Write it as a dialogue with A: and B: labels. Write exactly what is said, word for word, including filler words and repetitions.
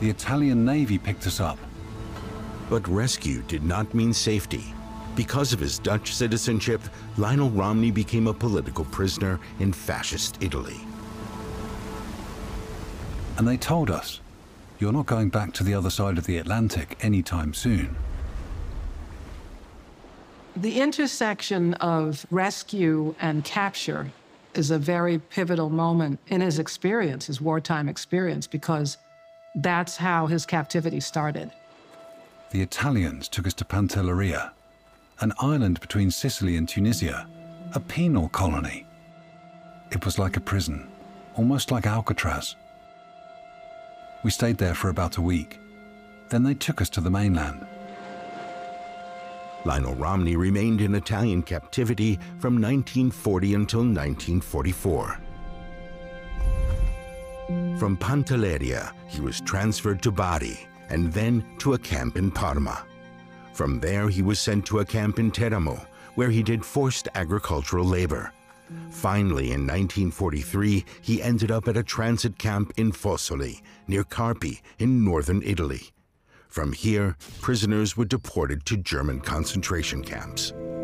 A: The Italian Navy picked us up.
B: But rescue did not mean safety. Because of his Dutch citizenship, Lionel Romney became a political prisoner in fascist Italy.
A: And they told us, you're not going back to the other side of the Atlantic anytime soon.
C: The intersection of rescue and capture is a very pivotal moment in his experience, his wartime experience, because that's how his captivity started.
A: The Italians took us to Pantelleria, an island between Sicily and Tunisia, a penal colony. It was like a prison, almost like Alcatraz. We stayed there for about a week. Then they took us to the mainland.
B: Lionel Romney remained in Italian captivity from nineteen forty until nineteen forty-four. From Pantelleria, he was transferred to Bari and then to a camp in Parma. From there, he was sent to a camp in Teramo, where he did forced agricultural labor. Finally, in nineteen forty-three, he ended up at a transit camp in Fossoli, near Carpi, in northern Italy. From here, prisoners were deported to German concentration camps.